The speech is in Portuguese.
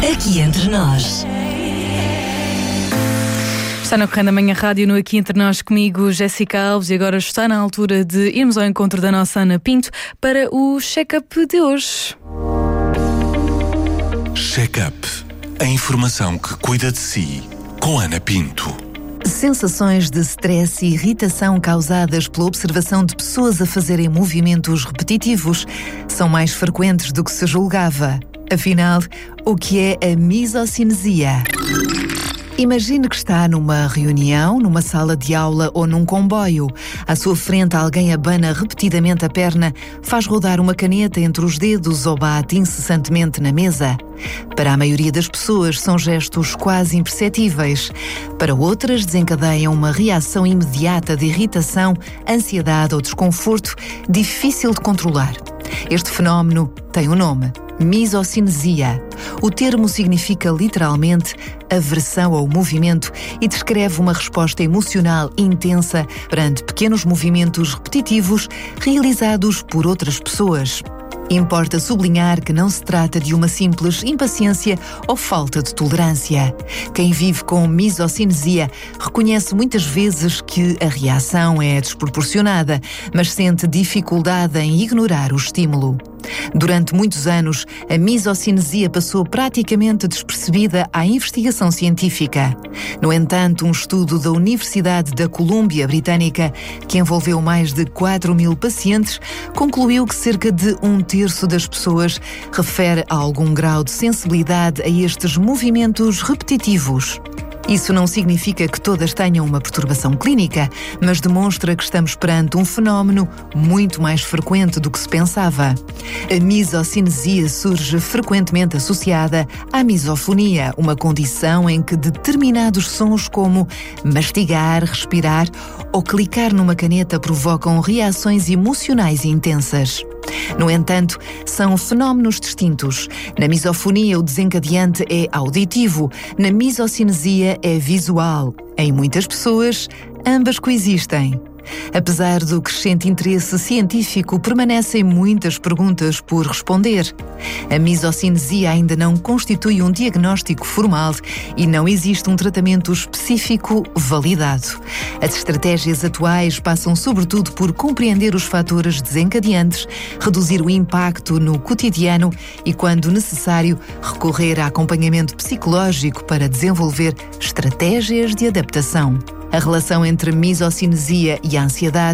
Aqui Entre Nós. Está na Correio da Manhã Rádio, no Aqui Entre Nós, comigo, Jéssica Alves, e agora está na altura de irmos ao encontro da nossa Ana Pinto para o check-up de hoje. Check-up. A informação que cuida de si, com Ana Pinto. Sensações de stress e irritação causadas pela observação de pessoas a fazerem movimentos repetitivos são mais frequentes do que se julgava. Afinal, o que é a misocinesia? Imagine que está numa reunião, numa sala de aula ou num comboio. À sua frente, alguém abana repetidamente a perna, faz rodar uma caneta entre os dedos ou bate incessantemente na mesa. Para a maioria das pessoas, são gestos quase imperceptíveis. Para outras, desencadeiam uma reação imediata de irritação, ansiedade ou desconforto, difícil de controlar. Este fenómeno tem um nome: misocinesia. O termo significa literalmente aversão ao movimento e descreve uma resposta emocional intensa perante pequenos movimentos repetitivos realizados por outras pessoas. Importa sublinhar que não se trata de uma simples impaciência ou falta de tolerância. Quem vive com misocinesia reconhece muitas vezes que a reação é desproporcionada, mas sente dificuldade em ignorar o estímulo. Durante muitos anos, a misocinesia passou praticamente despercebida à investigação científica. No entanto, um estudo da Universidade da Colômbia Britânica, que envolveu mais de 4.000 pacientes, concluiu que cerca de um terço das pessoas refere a algum grau de sensibilidade a estes movimentos repetitivos. Isso não significa que todas tenham uma perturbação clínica, mas demonstra que estamos perante um fenómeno muito mais frequente do que se pensava. A misocinesia surge frequentemente associada à misofonia, uma condição em que determinados sons como mastigar, respirar ou clicar numa caneta provocam reações emocionais intensas. No entanto, são fenómenos distintos. Na misofonia, o desencadeante é auditivo. Na misocinesia, é visual. Em muitas pessoas, ambas coexistem. Apesar do crescente interesse científico, permanecem muitas perguntas por responder. A misocinesia ainda não constitui um diagnóstico formal e não existe um tratamento específico validado. As estratégias atuais passam sobretudo por compreender os fatores desencadeantes, reduzir o impacto no cotidiano e, quando necessário, recorrer a acompanhamento psicológico para desenvolver estratégias de adaptação. A relação entre misocinesia e a ansiedade